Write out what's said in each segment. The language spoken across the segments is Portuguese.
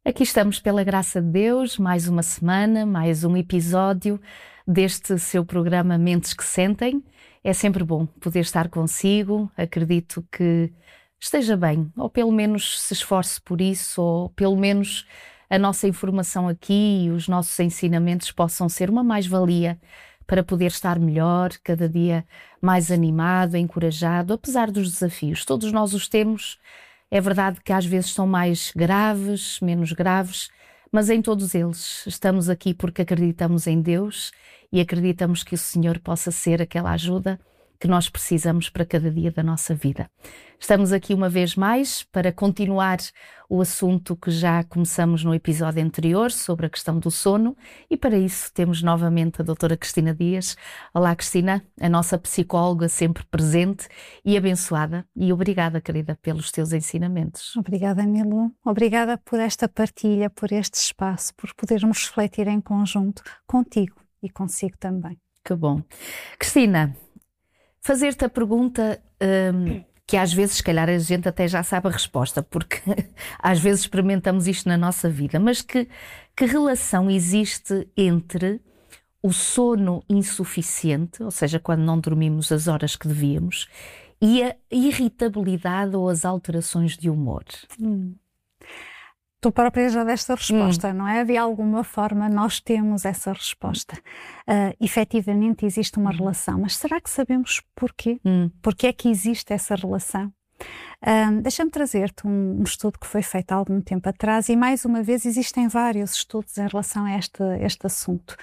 Aqui estamos pela graça de Deus, mais uma semana, mais um episódio deste seu programa Mentes que Sentem. É sempre bom poder estar consigo, acredito que esteja bem, ou pelo menos se esforce por isso, ou pelo menos a nossa informação aqui e os nossos ensinamentos possam ser uma mais-valia para poder estar melhor, cada dia mais animado, encorajado, apesar dos desafios. Todos nós os temos. É verdade que às vezes são mais graves, menos graves, mas em todos eles estamos aqui porque acreditamos em Deus e acreditamos que o Senhor possa ser aquela ajuda que nós precisamos para cada dia da nossa vida. Estamos aqui uma vez mais para continuar o assunto que já começamos no episódio anterior sobre a questão do sono e para isso temos novamente a doutora Cristina Dias. Olá Cristina, a nossa psicóloga sempre presente e abençoada, e obrigada querida pelos teus ensinamentos. Obrigada Milu, obrigada por esta partilha, por este espaço, por podermos refletir em conjunto contigo e consigo também. Que bom. Cristina, fazer-te a pergunta que às vezes, se calhar, a gente até já sabe a resposta, porque às vezes experimentamos isto na nossa vida, mas que relação existe entre o sono insuficiente, ou seja, quando não dormimos as horas que devíamos, e a irritabilidade ou as alterações de humor? Tu própria já deste a resposta, não é? De alguma forma nós temos essa resposta. Efetivamente existe uma relação, mas será que sabemos porquê? Porquê é que existe essa relação? Deixa-me trazer-te um estudo que foi feito há algum tempo atrás e mais uma vez existem vários estudos em relação a este assunto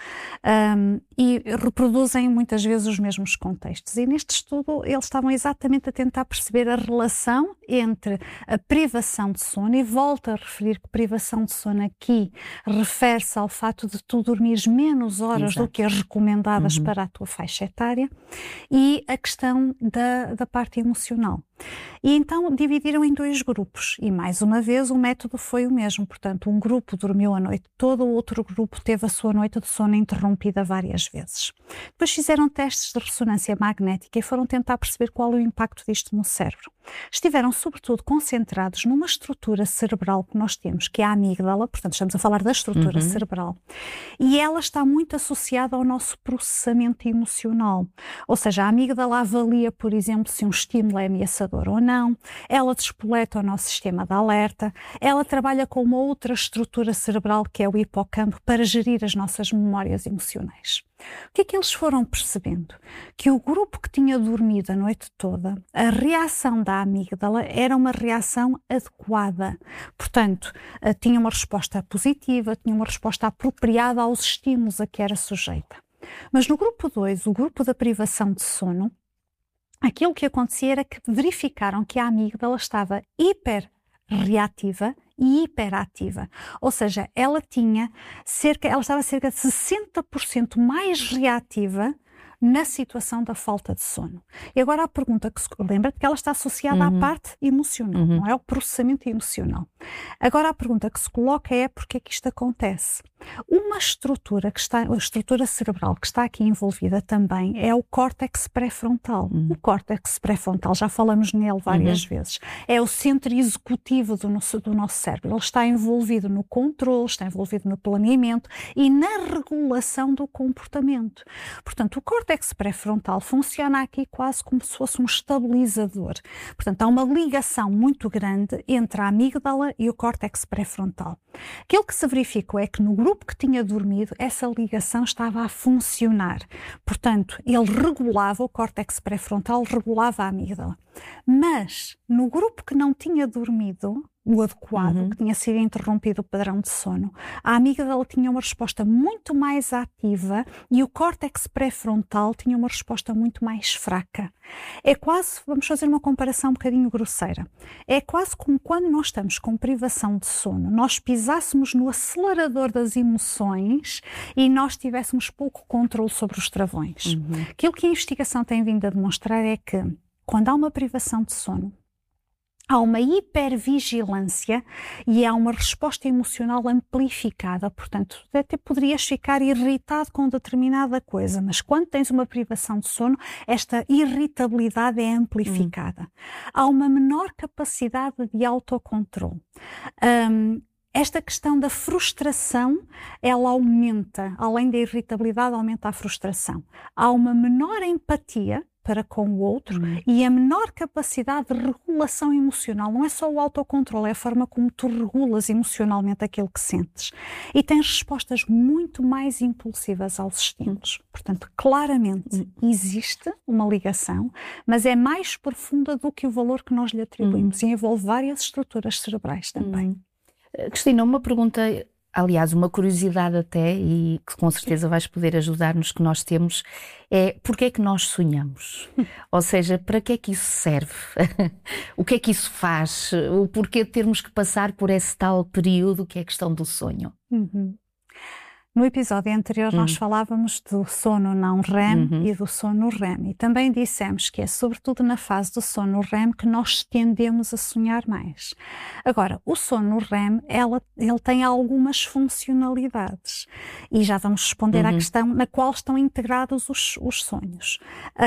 e reproduzem muitas vezes os mesmos contextos, e neste estudo eles estavam exatamente a tentar perceber a relação entre a privação de sono, e volto a referir que privação de sono aqui refere-se ao fato de tu dormires menos horas do que as recomendadas para a tua faixa etária, e a questão da parte emocional. E então dividiram em dois grupos e mais uma vez o método foi o mesmo, portanto um grupo dormiu a noite toda, o outro grupo teve a sua noite de sono interrompida várias vezes. Depois fizeram testes de ressonância magnética e foram tentar perceber qual é o impacto disto no cérebro. Estiveram sobretudo concentrados numa estrutura cerebral que nós temos, que é a amígdala, portanto estamos a falar da estrutura cerebral, e ela está muito associada ao nosso processamento emocional, ou seja, a amígdala avalia, por exemplo, se um estímulo é ameaçador ou não, ela despoleta o nosso sistema de alerta, ela trabalha com uma outra estrutura cerebral que é o hipocampo para gerir as nossas memórias emocionais. O que é que eles foram percebendo? Que o grupo que tinha dormido a noite toda, a reação da amígdala era uma reação adequada. Portanto, tinha uma resposta positiva, tinha uma resposta apropriada aos estímulos a que era sujeita. Mas no grupo 2, o grupo da privação de sono, aquilo que acontecia era que verificaram que a amígdala estava hiperreativa e hiperativa, ou seja, ela estava cerca de 60% mais reativa na situação da falta de sono. E agora a pergunta que se lembra que ela está associada à parte emocional, não é o processamento emocional. Agora a pergunta que se coloca é porque é que isto acontece? Uma estrutura a estrutura cerebral que está aqui envolvida também é o córtex pré-frontal. O córtex pré-frontal, já falamos nele várias vezes, é o centro executivo do nosso cérebro. Ele está envolvido no controle, está envolvido no planeamento e na regulação do comportamento. Portanto, o córtex pré-frontal funciona aqui quase como se fosse um estabilizador. Portanto, há uma ligação muito grande entre a amígdala e o córtex pré-frontal. Aquilo que se verificou é que no grupo que tinha dormido, essa ligação estava a funcionar. Portanto, ele regulava, o córtex pré-frontal regulava a amígdala. Mas, no grupo que não tinha dormido, o adequado, que tinha sido interrompido o padrão de sono, a amígdala tinha uma resposta muito mais ativa e o córtex pré-frontal tinha uma resposta muito mais fraca. É quase, vamos fazer uma comparação um bocadinho grosseira, é quase como quando nós estamos com privação de sono, nós pisássemos no acelerador das emoções e nós tivéssemos pouco controle sobre os travões. Aquilo que a investigação tem vindo a demonstrar é que quando há uma privação de sono, há uma hipervigilância e há uma resposta emocional amplificada. Portanto, até poderias ficar irritado com determinada coisa, mas quando tens uma privação de sono, esta irritabilidade é amplificada. Há uma menor capacidade de autocontrole. esta questão da frustração, ela aumenta, além da irritabilidade, aumenta a frustração. Há uma menor empatia para com o outro e a menor capacidade de regulação emocional. Não é só o autocontrole, é a forma como tu regulas emocionalmente aquilo que sentes. E tens respostas muito mais impulsivas aos estímulos. Portanto, claramente existe uma ligação, mas é mais profunda do que o valor que nós lhe atribuímos e envolve várias estruturas cerebrais também. Cristina, uma pergunta, aliás, uma curiosidade até, e que com certeza vais poder ajudar-nos, que nós temos, é porque é que nós sonhamos? Ou seja, para que é que isso serve? O que é que isso faz? O porquê de termos que passar por esse tal período que é a questão do sonho? No episódio anterior nós falávamos do sono não REM e do sono REM, e também dissemos que é sobretudo na fase do sono REM que nós tendemos a sonhar mais. Agora, o sono REM, ele tem algumas funcionalidades e já vamos responder à questão na qual estão integrados os sonhos.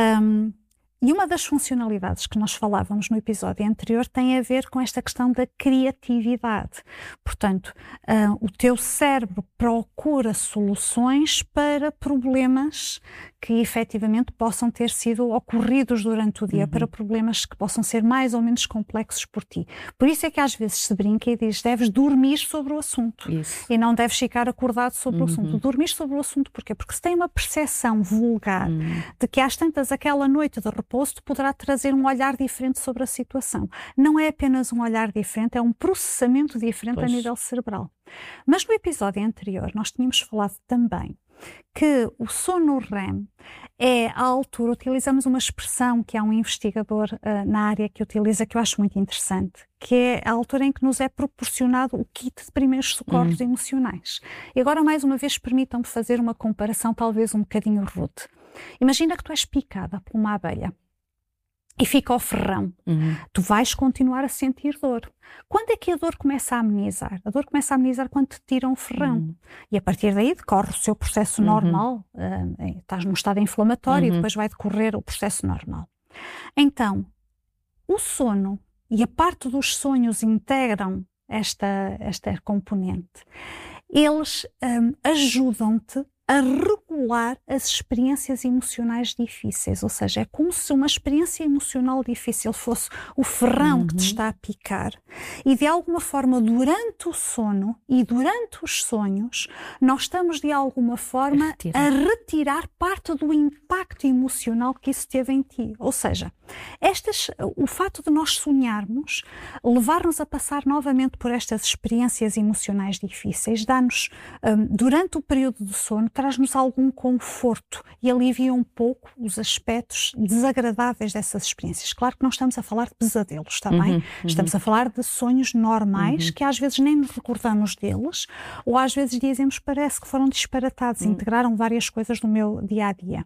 E uma das funcionalidades que nós falávamos no episódio anterior tem a ver com esta questão da criatividade. Portanto, o teu cérebro procura soluções para problemas que efetivamente possam ter sido ocorridos durante o dia, para problemas que possam ser mais ou menos complexos por ti. Por isso é que às vezes se brinca e diz, deves dormir sobre o assunto. Isso. E não deves ficar acordado sobre o assunto. Dormir sobre o assunto, porquê? Porque se tem uma percepção vulgar de que às tantas aquela noite de repouso te poderá trazer um olhar diferente sobre a situação. Não é apenas um olhar diferente, é um processamento diferente a nível cerebral. Mas no episódio anterior nós tínhamos falado também que o sono REM é a altura, utilizamos uma expressão que há um investigador na área que utiliza, que eu acho muito interessante, que é a altura em que nos é proporcionado o kit de primeiros socorros emocionais. E agora, mais uma vez, permitam-me fazer uma comparação talvez um bocadinho rude. Imagina que tu és picada por uma abelha e fica ao ferrão. Tu vais continuar a sentir dor. Quando é que a dor começa a amenizar? A dor começa a amenizar quando te tiram o ferrão. E a partir daí decorre o seu processo normal. Estás num estado inflamatório e depois vai decorrer o processo normal. Então, o sono e a parte dos sonhos integram esta componente. Eles ajudam-te a regular as experiências emocionais difíceis, ou seja, é como se uma experiência emocional difícil fosse o ferrão que te está a picar e de alguma forma durante o sono e durante os sonhos nós estamos de alguma forma a retirar parte do impacto emocional que isso teve em ti, ou seja, o fato de nós sonharmos, levar-nos a passar novamente por estas experiências emocionais difíceis, dá-nos, durante o período do sono, traz-nos algum conforto e alivia um pouco os aspectos desagradáveis dessas experiências. Claro que não estamos a falar de pesadelos, está bem? Estamos a falar de sonhos normais que às vezes nem nos recordamos deles, ou às vezes dizemos parece que foram disparatados, integraram várias coisas do meu dia-a-dia.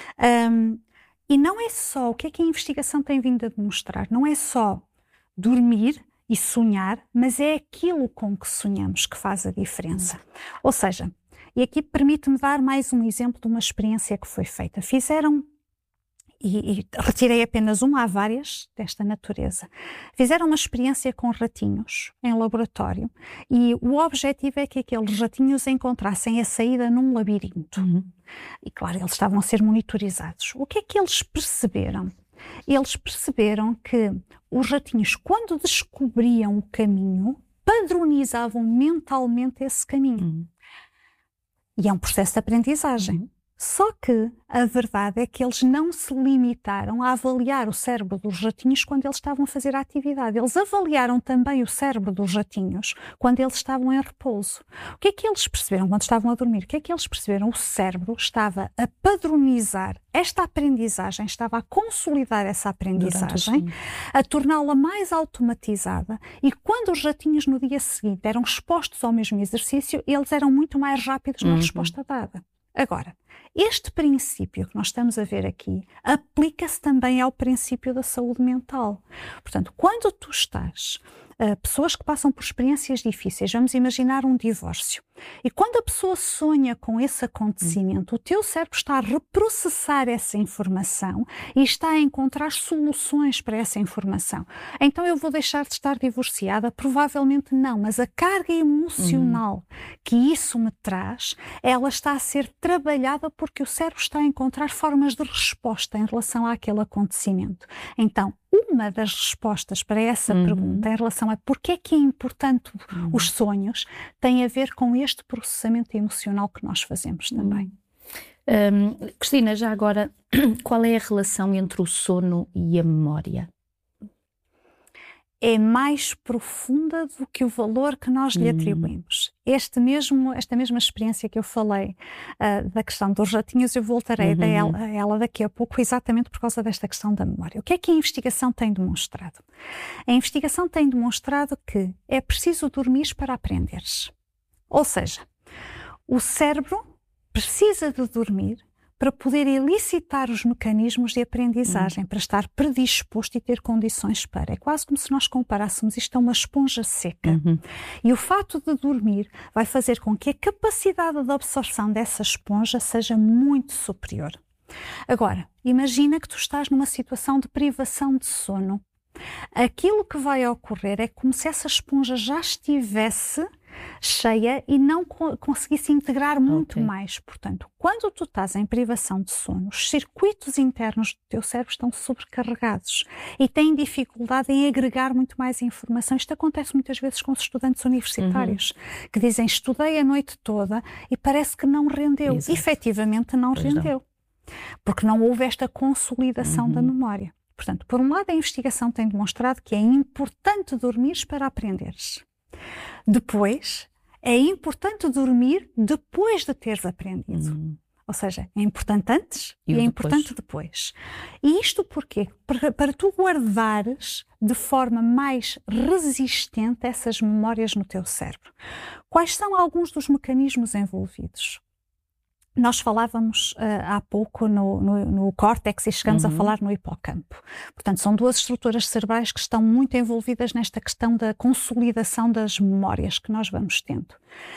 E não é só, o que é que a investigação tem vindo a demonstrar? Não é só dormir e sonhar, mas é aquilo com que sonhamos que faz a diferença. Ou seja, e aqui permite-me dar mais um exemplo de uma experiência que foi feita. Fizeram, e retirei apenas uma, há várias desta natureza. Fizeram uma experiência com ratinhos em laboratório e o objetivo é que aqueles ratinhos encontrassem a saída num labirinto. E claro, eles estavam a ser monitorizados. O que é que eles perceberam? Eles perceberam que os ratinhos, quando descobriam o caminho, padronizavam mentalmente esse caminho. E é um processo de aprendizagem. Só que a verdade é que eles não se limitaram a avaliar o cérebro dos ratinhos quando eles estavam a fazer a atividade. Eles avaliaram também o cérebro dos ratinhos quando eles estavam em repouso. O que é que eles perceberam quando estavam a dormir? O que é que eles perceberam? O cérebro estava a padronizar esta aprendizagem, estava a consolidar essa aprendizagem, a torná-la mais automatizada, e quando os ratinhos no dia seguinte eram expostos ao mesmo exercício, eles eram muito mais rápidos na resposta dada. Agora, este princípio que nós estamos a ver aqui aplica-se também ao princípio da saúde mental. Portanto, quando tu estás, pessoas que passam por experiências difíceis, vamos imaginar um divórcio. E quando a pessoa sonha com esse acontecimento, o teu cérebro está a reprocessar essa informação e está a encontrar soluções para essa informação. Então eu vou deixar de estar divorciada? Provavelmente não, mas a carga emocional que isso me traz, ela está a ser trabalhada porque o cérebro está a encontrar formas de resposta em relação àquele acontecimento. Então, uma das respostas para essa pergunta em relação a porque é que é importante os sonhos tem a ver com este processamento emocional que nós fazemos também. Cristina, já agora, qual é a relação entre o sono e a memória? É mais profunda do que o valor que nós lhe atribuímos. Esta mesma experiência que eu falei da questão dos ratinhos, eu voltarei a ela daqui a pouco, exatamente por causa desta questão da memória. O que é que a investigação tem demonstrado? A investigação tem demonstrado que é preciso dormir para aprenderes. Ou seja, o cérebro precisa de dormir para poder elicitar os mecanismos de aprendizagem, para estar predisposto e ter condições para. É quase como se nós comparássemos isto a uma esponja seca. E o fato de dormir vai fazer com que a capacidade de absorção dessa esponja seja muito superior. Agora, imagina que tu estás numa situação de privação de sono. Aquilo que vai ocorrer é como se essa esponja já estivesse cheia e não conseguisse integrar muito mais. Portanto, quando tu estás em privação de sono, os circuitos internos do teu cérebro estão sobrecarregados e têm dificuldade em agregar muito mais informação. Isto acontece muitas vezes com os estudantes universitários que dizem, estudei a noite toda e parece que não rendeu. Exato. Efetivamente não rendeu. Porque não houve esta consolidação da memória. Portanto, por um lado, a investigação tem demonstrado que é importante dormir para aprenderes. Depois, é importante dormir depois de teres aprendido. Ou seja, é importante antes e é importante depois. E isto porquê? Para tu guardares de forma mais resistente essas memórias no teu cérebro. Quais são alguns dos mecanismos envolvidos? Nós falávamos há pouco no córtex e chegamos a falar no hipocampo. Portanto, são duas estruturas cerebrais que estão muito envolvidas nesta questão da consolidação das memórias que nós vamos tendo.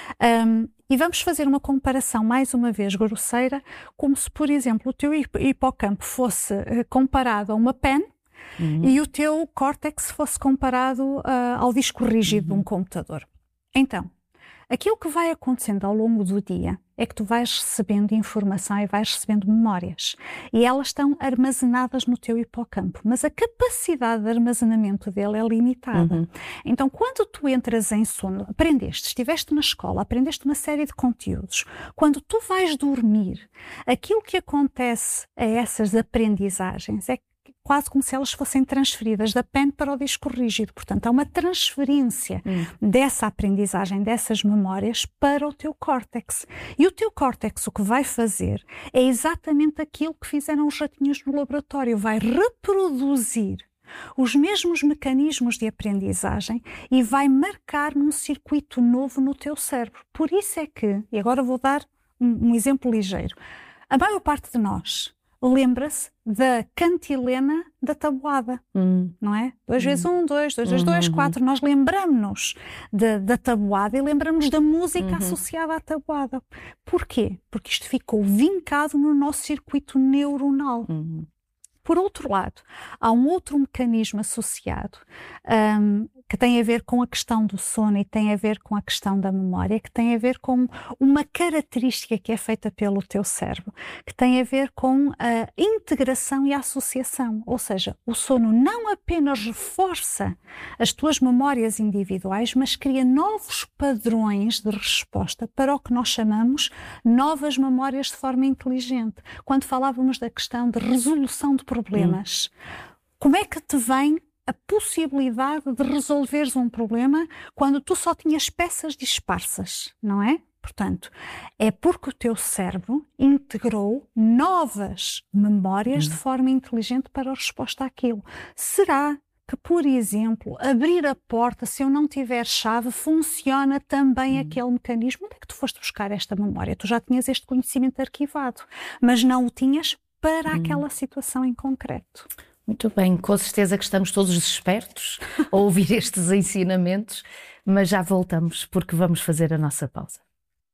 E vamos fazer uma comparação, mais uma vez, grosseira, como se, por exemplo, o teu hipocampo fosse comparado a uma pen e o teu córtex fosse comparado ao disco rígido de um computador. Então, aquilo que vai acontecendo ao longo do dia é que tu vais recebendo informação e vais recebendo memórias. E elas estão armazenadas no teu hipocampo. Mas a capacidade de armazenamento dele é limitada. Então, quando tu entras em sono, estiveste na escola, aprendeste uma série de conteúdos. Quando tu vais dormir, aquilo que acontece a essas aprendizagens é quase como se elas fossem transferidas da pen para o disco rígido. Portanto, há uma transferência dessa aprendizagem, dessas memórias, para o teu córtex. E o teu córtex o que vai fazer é exatamente aquilo que fizeram os ratinhos no laboratório. Vai reproduzir os mesmos mecanismos de aprendizagem e vai marcar num circuito novo no teu cérebro. Por isso é que, e agora vou dar um exemplo ligeiro, a maior parte de nós lembra-se da cantilena da tabuada, não é? 2 vezes 1, 2, 2 vezes 2, 4. Nós lembramos-nos da tabuada e lembramos da música associada à tabuada. Porquê? Porque isto ficou vincado no nosso circuito neuronal. Por outro lado, há um outro mecanismo associado que tem a ver com a questão do sono e tem a ver com a questão da memória, que tem a ver com uma característica que é feita pelo teu cérebro, que tem a ver com a integração e a associação. Ou seja, o sono não apenas reforça as tuas memórias individuais, mas cria novos padrões de resposta para o que nós chamamos novas memórias de forma inteligente. Quando falávamos da questão de resolução de problemas, como é que te vem a possibilidade de resolveres um problema quando tu só tinhas peças dispersas, não é? Portanto, é porque o teu cérebro integrou novas memórias de forma inteligente para a resposta àquilo. Será que, por exemplo, abrir a porta, se eu não tiver chave, funciona também aquele mecanismo? Onde é que tu foste buscar esta memória? Tu já tinhas este conhecimento arquivado, mas não o tinhas para aquela situação em concreto. Muito bem, com certeza que estamos todos despertos a ouvir estes ensinamentos, mas já voltamos porque vamos fazer a nossa pausa.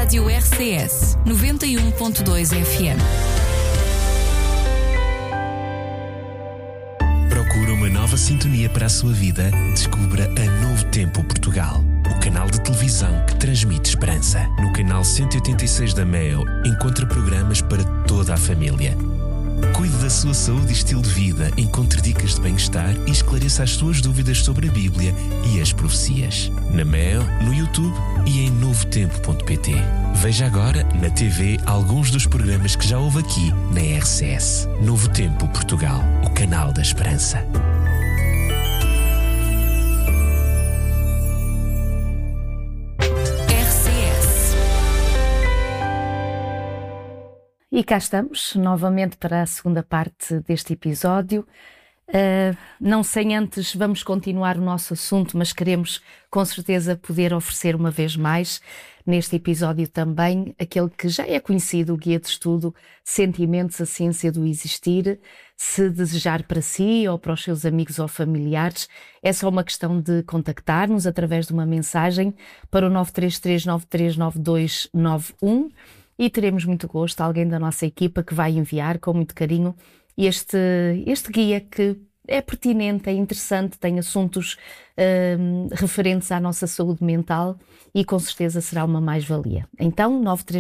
Rádio RCS 91.2 FM. Procura uma nova sintonia para a sua vida? Descubra a Novo Tempo Portugal, o canal de televisão que transmite esperança. No canal 186 da Mel, encontra programas para toda a família. Cuide da sua saúde e estilo de vida, encontre dicas de bem-estar e esclareça as suas dúvidas sobre a Bíblia e as profecias. Na Mel, no YouTube e em novotempo.pt. Veja agora na TV alguns dos programas que já houve aqui na RCS. Novo Tempo Portugal, o canal da esperança. E cá estamos, novamente para a segunda parte deste episódio. Não sem antes, vamos continuar o nosso assunto, mas queremos com certeza poder oferecer uma vez mais, neste episódio também, aquele que já é conhecido, o guia de estudo Sentimentos, a Ciência do Existir. Se desejar para si ou para os seus amigos ou familiares, é só uma questão de contactar-nos através de uma mensagem para o 933939291. E teremos muito gosto, alguém da nossa equipa que vai enviar com muito carinho este guia que é pertinente, é interessante, tem assuntos referentes à nossa saúde mental e com certeza será uma mais-valia. Então,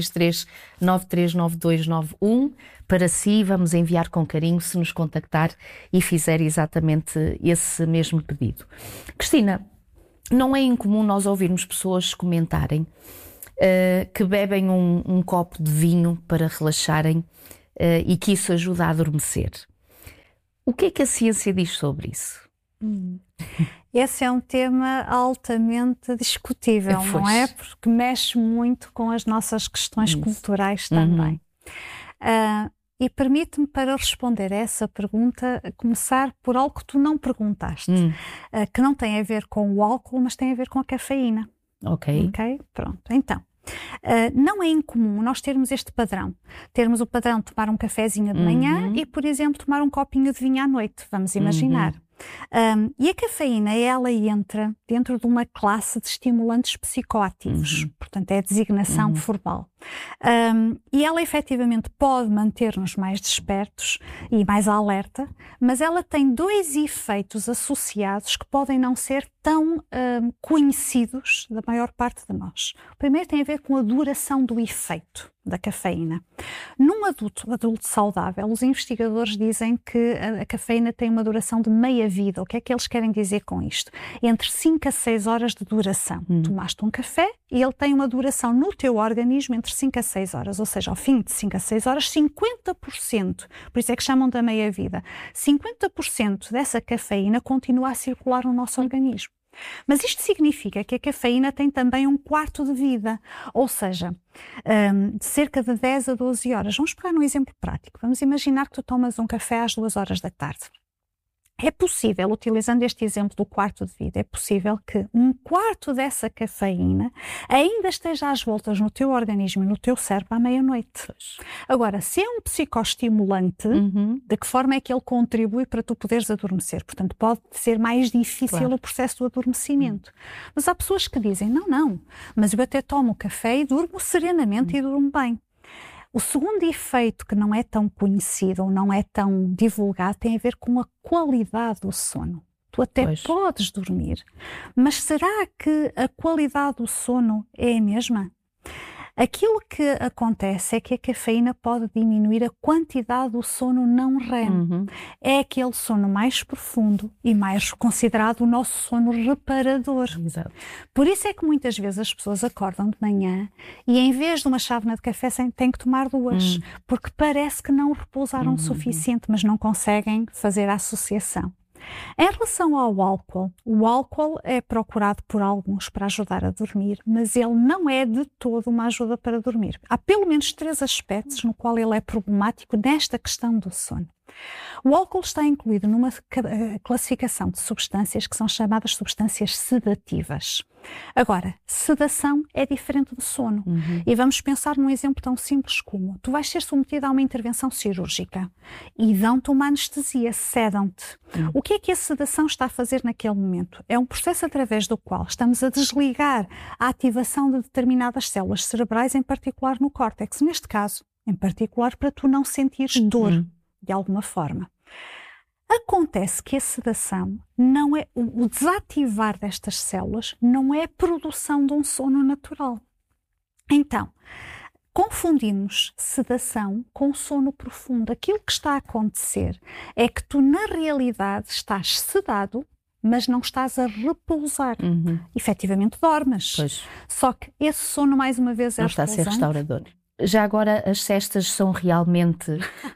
933-939291, para si vamos enviar com carinho se nos contactar e fizer exatamente esse mesmo pedido. Cristina, não é incomum nós ouvirmos pessoas comentarem que bebem um copo de vinho para relaxarem e que isso ajuda a adormecer. O que é que a ciência diz sobre isso? Esse é um tema altamente discutível, não é? Porque mexe muito com as nossas questões culturais também. E permite-me, para responder a essa pergunta, começar por algo que tu não perguntaste, que não tem a ver com o álcool, mas tem a ver com a cafeína. Ok. Pronto. Então, não é incomum nós termos este padrão. Termos o padrão de tomar um cafezinho de manhã e, por exemplo, tomar um copinho de vinho à noite. Vamos imaginar. E a cafeína, ela entra dentro de uma classe de estimulantes psicoativos. Portanto, é a designação formal. E ela efetivamente pode manter-nos mais despertos e mais alerta, mas ela tem dois efeitos associados que podem não ser tão conhecidos da maior parte de nós. O primeiro tem a ver com a duração do efeito da cafeína. Num adulto saudável, os investigadores dizem que a cafeína tem uma duração de meia vida. O que é que eles querem dizer com isto? Entre 5 a 6 horas de duração. Tomaste um café e ele tem uma duração no teu organismo entre 5 a 6 horas, ou seja, ao fim de 5 a 6 horas, 50%, por isso é que chamam da meia vida, 50% dessa cafeína continua a circular no nosso organismo. Mas isto significa que a cafeína tem também um quarto de vida, ou seja, de cerca de 10 a 12 horas. Vamos pegar num exemplo prático. Vamos imaginar que tu tomas um café às 2 horas da tarde. É possível, utilizando este exemplo do quarto de vida, é possível que um quarto dessa cafeína ainda esteja às voltas no teu organismo e no teu cérebro à meia-noite. Agora, se é um psicoestimulante, de que forma é que ele contribui para tu poderes adormecer? Portanto, pode ser mais difícil o processo do adormecimento. Mas há pessoas que dizem, não, mas eu até tomo café e durmo serenamente e durmo bem. O segundo efeito, que não é tão conhecido ou não é tão divulgado, tem a ver com a qualidade do sono. Tu até podes dormir, mas será que a qualidade do sono é a mesma? Aquilo que acontece é que a cafeína pode diminuir a quantidade do sono não REM. É aquele sono mais profundo e mais considerado o nosso sono reparador. Exato. Por isso é que muitas vezes as pessoas acordam de manhã e em vez de uma chávena de café têm que tomar 2, porque parece que não repousaram o suficiente, mas não conseguem fazer a associação. Em relação ao álcool, o álcool é procurado por alguns para ajudar a dormir, mas ele não é de todo uma ajuda para dormir. Há pelo menos 3 aspectos no qual ele é problemático nesta questão do sono. O álcool está incluído numa classificação de substâncias que são chamadas substâncias sedativas. Agora, sedação é diferente de sono. E vamos pensar num exemplo tão simples como: tu vais ser submetido a uma intervenção cirúrgica e dão-te uma anestesia, sedam-te. O que é que a sedação está a fazer naquele momento? É um processo através do qual estamos a desligar a ativação de determinadas células cerebrais, em particular no córtex, neste caso, em particular para tu não sentires dor de alguma forma. Acontece que a sedação não é, o desativar destas células não é a produção de um sono natural. Então, confundimos sedação com sono profundo. Aquilo que está a acontecer é que tu, na realidade, estás sedado, mas não estás a repousar. Efetivamente dormes. Pois. Só que esse sono, mais uma vez, é não está a ser repousante. restaurador. Já agora, as cestas são realmente...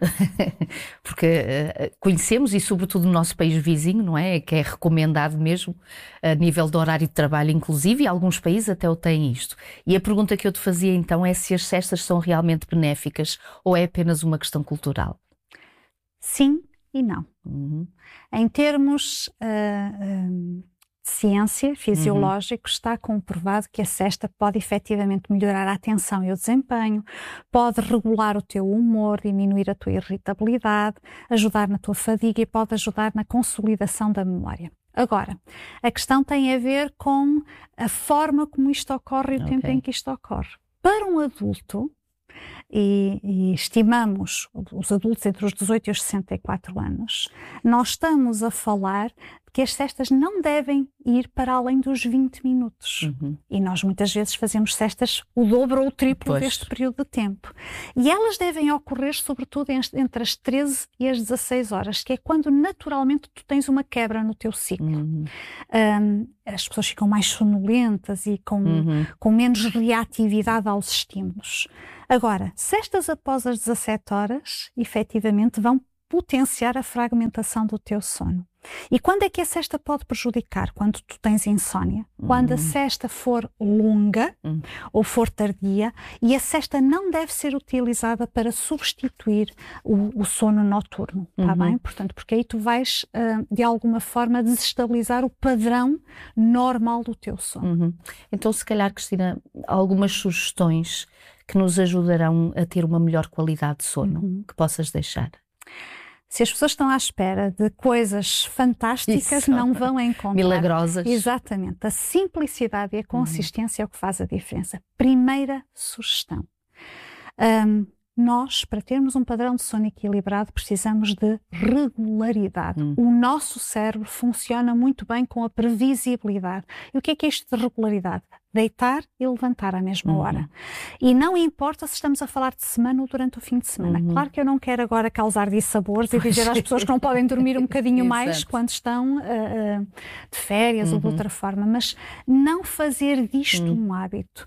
Porque conhecemos, e sobretudo no nosso país vizinho, não é? Que é recomendado mesmo, a nível de horário de trabalho, inclusive, e alguns países até o têm isto. E a pergunta que eu te fazia então é se as cestas são realmente benéficas ou é apenas uma questão cultural? Sim e não. Em termos de ciência, fisiológico, está comprovado que a cesta pode efetivamente melhorar a atenção e o desempenho, pode regular o teu humor, diminuir a tua irritabilidade, ajudar na tua fadiga e pode ajudar na consolidação da memória. Agora, a questão tem a ver com a forma como isto ocorre e o tempo em que isto ocorre. Para um adulto, e estimamos os adultos entre os 18 e os 64 anos, nós estamos a falar de que as cestas não devem ir para além dos 20 minutos. E nós muitas vezes fazemos cestas o dobro ou o triplo deste período de tempo. E elas devem ocorrer sobretudo entre as 13 e as 16 horas, que é quando naturalmente tu tens uma quebra no teu ciclo. As pessoas ficam mais sonolentas e com menos reatividade aos estímulos. Agora, cestas após as 17 horas, efetivamente, vão potenciar a fragmentação do teu sono. E quando é que a cesta pode prejudicar? Quando tu tens insónia. Quando a cesta for longa ou for tardia, e a cesta não deve ser utilizada para substituir o sono noturno, está bem? Portanto, porque aí tu vais, de alguma forma, desestabilizar o padrão normal do teu sono. Então, se calhar, Cristina, algumas sugestões que nos ajudarão a ter uma melhor qualidade de sono, que possas deixar? Se as pessoas estão à espera de coisas fantásticas, Isso. não vão encontrar. Milagrosas. Exatamente. A simplicidade e a consistência é o que faz a diferença. Primeira sugestão. Nós, para termos um padrão de sono equilibrado, precisamos de regularidade. O nosso cérebro funciona muito bem com a previsibilidade. E o que é isto de regularidade? Deitar e levantar à mesma hora. E não importa se estamos a falar de semana ou durante o fim de semana. Claro que eu não quero agora causar dissabores e dizer às pessoas que não podem dormir um bocadinho mais quando estão de férias ou de outra forma, mas não fazer disto um hábito.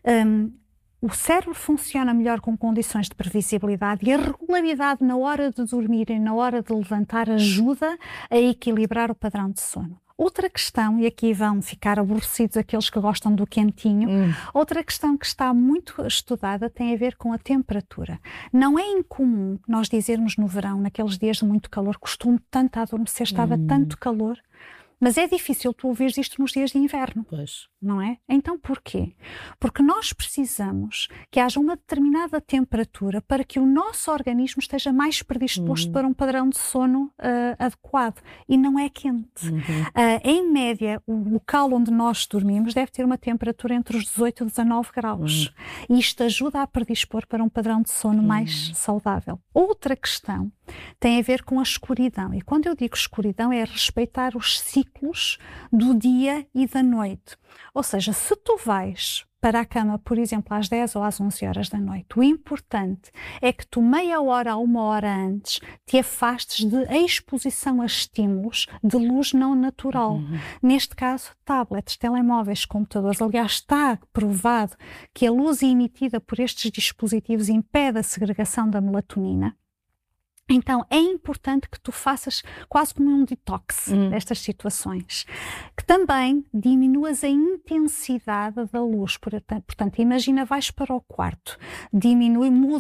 O cérebro funciona melhor com condições de previsibilidade e a regularidade na hora de dormir e na hora de levantar ajuda a equilibrar o padrão de sono. Outra questão, e aqui vão ficar aborrecidos aqueles que gostam do quentinho, outra questão que está muito estudada tem a ver com a temperatura. Não é incomum nós dizermos no verão, naqueles dias de muito calor, costumo tanto a adormecer, estava tanto calor. Mas é difícil tu ouvires isto nos dias de inverno, não é? Então porquê? Porque nós precisamos que haja uma determinada temperatura para que o nosso organismo esteja mais predisposto para um padrão de sono adequado. E não é quente. Em média, o local onde nós dormimos deve ter uma temperatura entre os 18 e 19 graus. E isto ajuda a predispor para um padrão de sono mais saudável. Outra questão tem a ver com a escuridão. E quando eu digo escuridão é respeitar os ciclos do dia e da noite. Ou seja, se tu vais para a cama, por exemplo, às 10 ou às 11 horas da noite, o importante é que tu meia hora a uma hora antes te afastes de exposição a estímulos de luz não natural. Neste caso, tablets, telemóveis, computadores. Aliás, está provado que a luz emitida por estes dispositivos impede a segregação da melatonina. Então, é importante que tu faças quase como um detox destas situações. Que também diminuas a intensidade da luz. Portanto, imagina, vais para o quarto, muda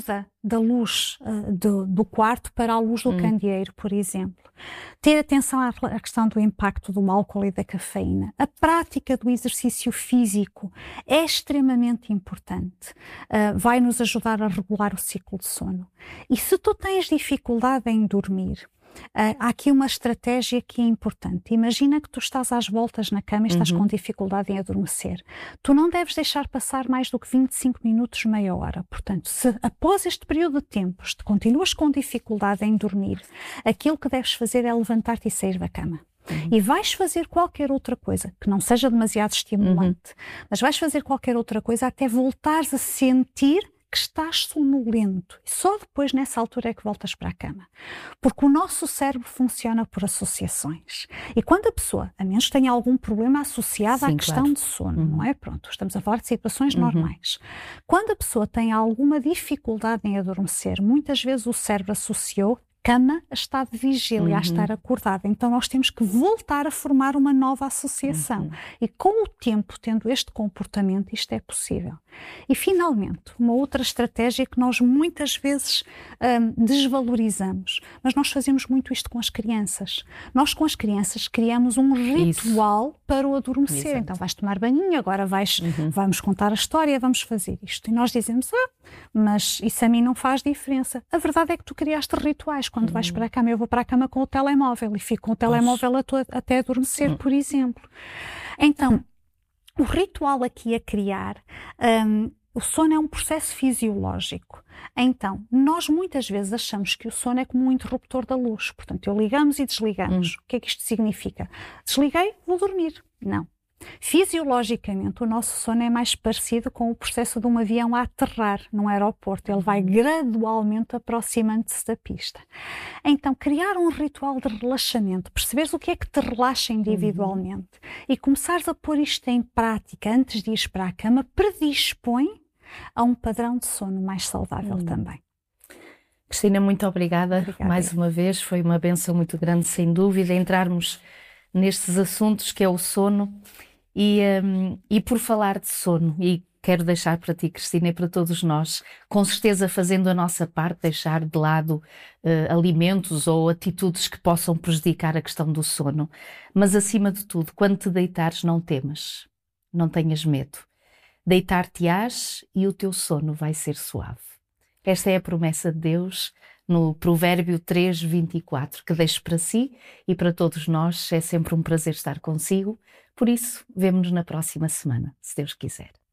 da luz do quarto para a luz do candeeiro, por exemplo. Ter atenção à questão do impacto do álcool e da cafeína. A prática do exercício físico é extremamente importante. Vai nos ajudar a regular o ciclo de sono. E se tu tens dificuldade em dormir, há aqui uma estratégia que é importante. Imagina que tu estás às voltas na cama e estás com dificuldade em adormecer. Tu não deves deixar passar mais do que 25 minutos, meia hora. Portanto, se após este período de tempo continuas com dificuldade em dormir, aquilo que deves fazer é levantar-te e sair da cama. E vais fazer qualquer outra coisa, que não seja demasiado estimulante, mas vais fazer qualquer outra coisa até voltares a sentir que estás sonolento. E só depois, nessa altura, é que voltas para a cama. Porque o nosso cérebro funciona por associações. E quando a pessoa, a menos tenha algum problema associado à questão de sono, não é? Pronto, estamos a falar de situações normais. Quando a pessoa tem alguma dificuldade em adormecer, muitas vezes o cérebro associou cama a estado de vigília, a estar acordada. Então nós temos que voltar a formar uma nova associação. E com o tempo, tendo este comportamento, isto é possível. E finalmente, uma outra estratégia que nós muitas vezes desvalorizamos, mas nós fazemos muito isto com as crianças. Nós com as crianças criamos um ritual para o adormecer. Exato. Então vais tomar banhinho, agora vamos contar a história, vamos fazer isto. E nós dizemos, mas isso a mim não faz diferença. A verdade é que tu criaste rituais. Quando vais para a cama, eu vou para a cama com o telemóvel e fico com o telemóvel até adormecer, por exemplo. Então, o ritual aqui a criar, o sono é um processo fisiológico. Então, nós muitas vezes achamos que o sono é como um interruptor da luz. Portanto, ligamos e desligamos. O que é que isto significa? Desliguei, vou dormir. Não. Fisiologicamente, o nosso sono é mais parecido com o processo de um avião a aterrar num aeroporto. Ele vai gradualmente aproximando-se da pista. Então, criar um ritual de relaxamento, perceberes o que é que te relaxa individualmente e começares a pôr isto em prática antes de ir para a cama, predispõe a um padrão de sono mais saudável também. Cristina, muito obrigada mais uma vez. Foi uma bênção muito grande, sem dúvida, entrarmos nestes assuntos que é o sono. E por falar de sono, e quero deixar para ti, Cristina, e para todos nós, com certeza fazendo a nossa parte, deixar de lado alimentos ou atitudes que possam prejudicar a questão do sono. Mas acima de tudo, quando te deitares, não temas, não tenhas medo. Deitar-te-ás e o teu sono vai ser suave. Esta é a promessa de Deus no Provérbio 3:24, que deixo para si e para todos nós. É sempre um prazer estar consigo. Por isso, vemo-nos na próxima semana, se Deus quiser.